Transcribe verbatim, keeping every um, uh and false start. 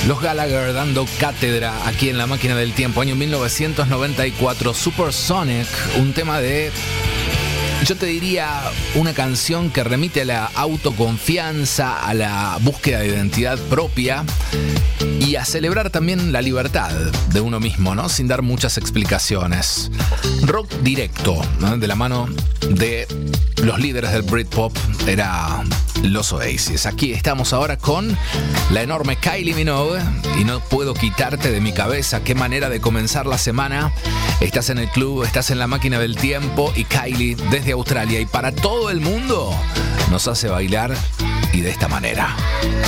Los Gallagher dando cátedra aquí en La Máquina del Tiempo, año mil novecientos noventa y cuatro, Supersonic, un tema de, yo te diría, una canción que remite a la autoconfianza, a la búsqueda de identidad propia y a celebrar también la libertad de uno mismo, ¿no? Sin dar muchas explicaciones. Rock directo, ¿no? De la mano de los líderes del Britpop, era los Oasis. Aquí estamos ahora con la enorme Kylie Minogue y no puedo quitarte de mi cabeza. Qué manera de comenzar la semana. Estás en el club, estás en La Máquina del Tiempo y Kylie desde Australia y para todo el mundo nos hace bailar y de esta manera.